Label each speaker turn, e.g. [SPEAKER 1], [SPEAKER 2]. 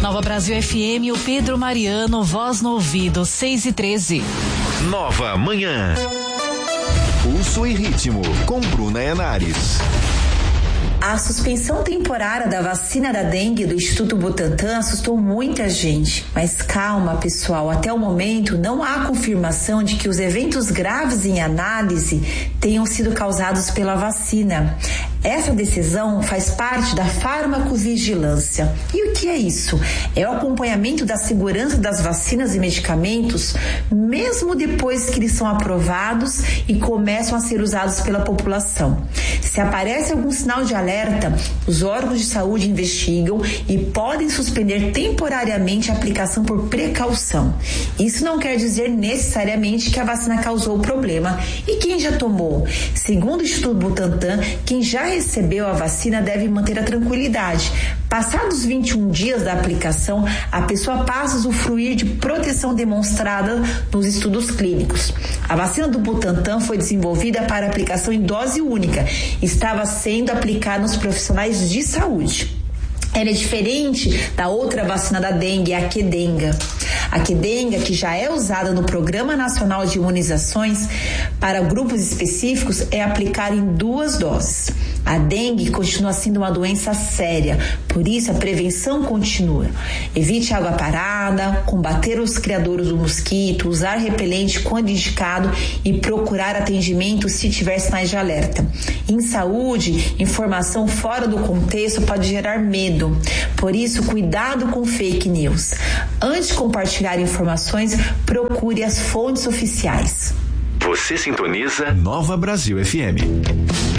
[SPEAKER 1] Nova Brasil FM, o Pedro Mariano, voz no ouvido, 6h13.
[SPEAKER 2] Nova Manhã. Pulso e ritmo, com Bruna Henares.
[SPEAKER 3] A suspensão temporária da vacina da dengue do Instituto Butantan assustou muita gente. Mas calma, pessoal, até o momento não há confirmação de que os eventos graves em análise tenham sido causados pela vacina. Essa decisão faz parte da farmacovigilância. E o que é isso? É o acompanhamento da segurança das vacinas e medicamentos, mesmo depois que eles são aprovados e começam a ser usados pela população. Se aparece algum sinal de alerta, os órgãos de saúde investigam e podem suspender temporariamente a aplicação por precaução. Isso não quer dizer necessariamente que a vacina causou o problema. E quem já tomou? Segundo o Instituto Butantan, quem já recebeu a vacina deve manter a tranquilidade. Passados 21 dias da aplicação, a pessoa passa a usufruir de proteção demonstrada nos estudos clínicos. A vacina do Butantan foi desenvolvida para aplicação em dose única. Estava sendo aplicada nos profissionais de saúde. Ela é diferente da outra vacina da dengue, a Qdenga. A Qdenga, que já é usada no Programa Nacional de Imunizações para grupos específicos, é aplicada em 2 doses. A dengue continua sendo uma doença séria, por isso a prevenção continua. Evite água parada, combater os criadores do mosquito, usar repelente quando indicado e procurar atendimento se tiver sinais de alerta. Em saúde, informação fora do contexto pode gerar medo, por isso cuidado com fake news. Antes de compartilhar informações, procure as fontes oficiais.
[SPEAKER 2] Você sintoniza Nova Brasil FM.